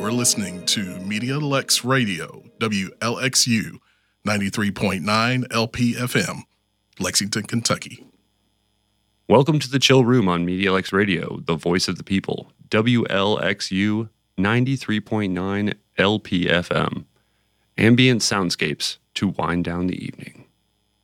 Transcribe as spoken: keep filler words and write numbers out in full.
You're listening to Media Lex Radio, W L X U, ninety-three point nine L P F M, Lexington, Kentucky. Welcome to the Chill Room on Media Lex Radio, the voice of the people, W L X U, ninety-three point nine L P F M. Ambient soundscapes to wind down the evening.